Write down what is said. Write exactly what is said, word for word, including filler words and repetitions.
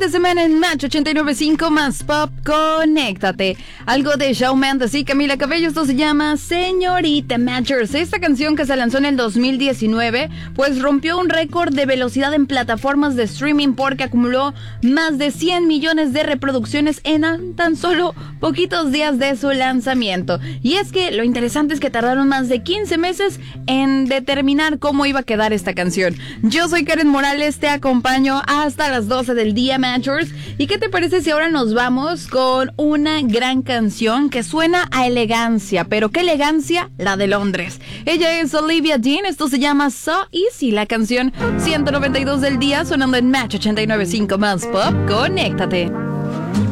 de semana en Match ochenta y nueve punto cinco más Pop, conéctate. Algo de Shawn Mendes y Camila Cabello, esto se llama Señorita Matchers. Esta canción, que se lanzó en el dos mil diecinueve, pues rompió un récord de velocidad en plataformas de streaming porque acumuló más de cien millones de reproducciones en tan solo poquitos días de su lanzamiento. Y es que lo interesante es que tardaron más de quince meses en determinar cómo iba a quedar esta canción. Yo soy Karen Morales, te acompaño hasta las doce del día, Matchers. ¿Y qué te parece si ahora nos vamos con una gran canción que suena a elegancia? Pero ¿qué elegancia? La de Londres. Ella es Olivia Dean, esto se llama So Easy, la canción ciento noventa y dos del día, sonando en Match ochenta y nueve punto cinco más Pop, conéctate.